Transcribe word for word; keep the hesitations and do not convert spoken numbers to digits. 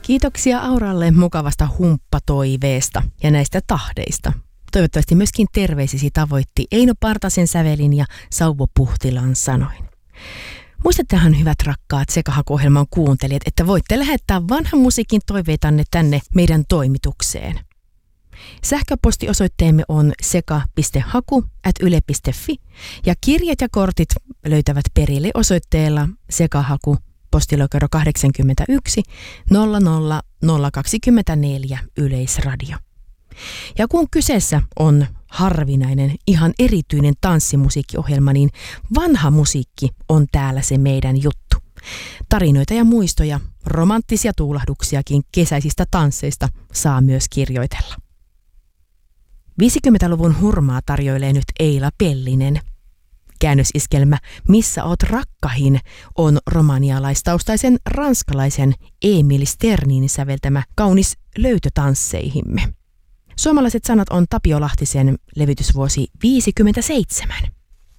Kiitoksia Auralle mukavasta humppatoiveesta ja näistä tahdeista. Toivottavasti myöskin terveisisi tavoitti Eino Partasen sävelin ja Sauvo Puhtilan sanoin. Muistattehan hyvät rakkaat Sekahaku-ohjelman kuuntelijat, että voitte lähettää vanhan musiikin toiveitanne tänne meidän toimitukseen. Sähköpostiosoitteemme on seka piste haku ät yle piste fi ja kirjat ja kortit löytävät perille osoitteella Sekahaku postilokero kahdeksankymmentäyksi nolla nolla nolla kaksikymmentäneljä Yleisradio. Ja kun kyseessä on harvinainen, ihan erityinen tanssimusiikkiohjelma, niin vanha musiikki on täällä se meidän juttu. Tarinoita ja muistoja, romanttisia tuulahduksiakin kesäisistä tansseista saa myös kirjoitella. viisikymmentäluvun hurmaa tarjoilee nyt Eila Pellinen. Käännösiskelmä Missä oot rakkahin on romanialaistaustaisen ranskalaisen Emil Sternin säveltämä kaunis löytö tansseihimme. Suomalaiset sanat on Tapio Lahtisen levytysvuosi viisikymmentäseitsemän.